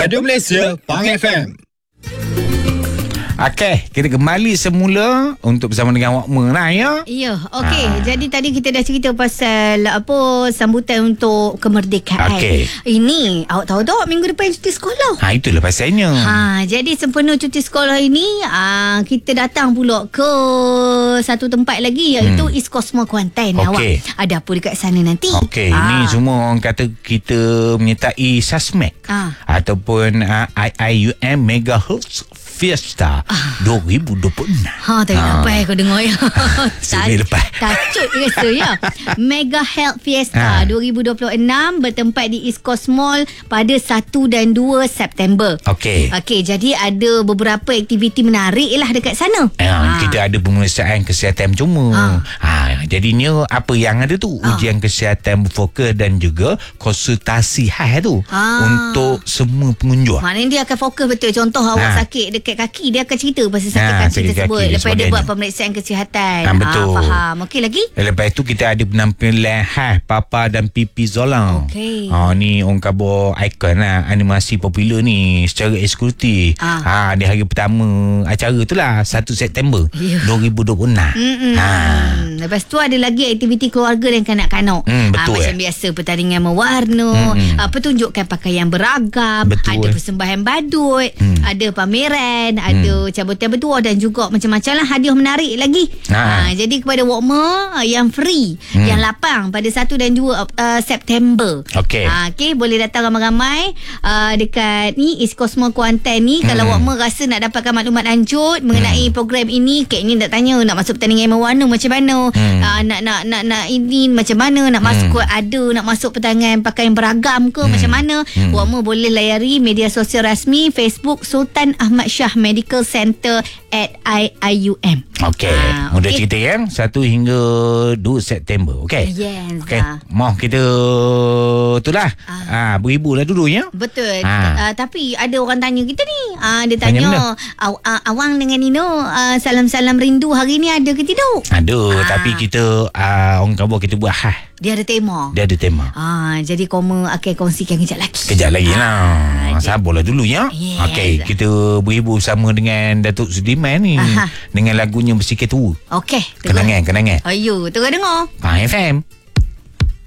Radio Malaysia, Pang FM. Okey, kita kembali semula untuk bersama dengan Wakmer lah ya. Ya, okey. Jadi tadi kita dah cerita pasal sambutan untuk kemerdekaan. Okey. Ini awak tahu tak minggu depan cuti sekolah. Itulah pasalnya. Jadi sempena cuti sekolah ini kita datang pula ke satu tempat lagi iaitu East Coast Mall Kuantan. Okey. Awak ada apa dekat sana nanti? Okey, ini semua orang kata kita menyertai SASMAC ataupun IIUM Megahertz Fiesta 2026. Tak lepas kau dengar ya. Sebelum lepas. Tajuk rasa ya. Mega Health Fiesta 2026 bertempat di East Coast Mall pada 1 dan 2 September. Okey. Jadi ada beberapa aktiviti menarik lah dekat sana. Kita ada pemeriksaan kesihatan cuma. Jadinya apa yang ada tu ujian kesihatan berfokus dan juga konsultasi khas tu untuk semua pengunjung. Maknanya dia akan fokus betul. Contoh awak sakit dekat kaki, dia akan cerita pasal sakit kaki tersebut. Lepas dia buat pemeriksaan kesihatan. Betul. Faham. Okey lagi? Lepas tu kita ada penampilan khas Papa dan Pipi Zolang. Okey. Ni orang khabar ikon lah, animasi popular ni secara eksklusif. Di hari pertama acara tu lah 1 September 2026. Lepas tu ada lagi aktiviti keluarga dan kanak-kanak. Betul. Macam biasa pertandingan mewarna, pertunjukan pakaian beragam, betul. ada persembahan badut, ada pameran, ada cabutan bertuah dan juga macam-macam lah hadiah menarik lagi. Jadi kepada Wakmer yang free, yang lapang pada 1 dan 2 September. Okey. Boleh datang ramai-ramai dekat ni East Coast Mall Kuantan ni. Kalau Wakmer rasa nak dapatkan maklumat lanjut mengenai program ini, ni nak tanya nak masuk pertandingan mewarna macam mana, nak ini macam mana, nak masuk nak masuk pertandingan pakaian beragam ke macam mana, Wakmer boleh layari media sosial rasmi Facebook Sultan Ahmad Shah Medical Center at IIUM. Okey. Mudah cerita ya. 1 hingga 2 September. Okey. Yes. Okey. Mau kita itulah. Beribu lah dulu ya. Betul. Tapi ada orang tanya kita ni. Dia Tanya tanya Awang dengan Nino salam-salam rindu hari ni ada ke tidak? Ada. Tapi kita orang khabar kita buat khas. Dia ada tema. Jadi Koma akan kongsikan kejap lagi lah. Sabarlah dulu ya. Yes. Okey, kita beribu bersama dengan Datuk Sudirman ni dengan lagunya Bersikap Tua. Okey. Kenangan. Ayo, tengok dengar. Pang FM.